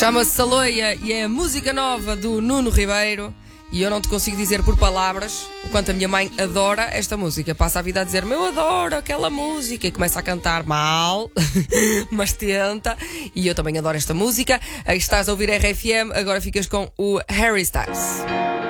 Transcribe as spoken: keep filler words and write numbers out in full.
Chama-se Saloia e é a música nova do Nuno Ribeiro. E eu não te consigo dizer por palavras o quanto a minha mãe adora esta música. Passa a vida a dizer-me, eu adoro aquela música. E começa a cantar mal, mas tenta. E eu também adoro esta música. Aí estás a ouvir R F M, agora ficas com o Harry Styles.